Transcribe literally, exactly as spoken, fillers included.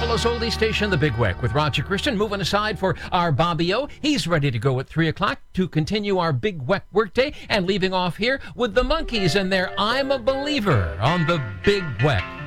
Manila's oldie station, The Big Weck, with Roger Christian moving aside for our Bobby O. He's ready to go at three o'clock to continue our Big Weck workday, and leaving off here with the Monkees and their I'm a Believer on The Big Weck.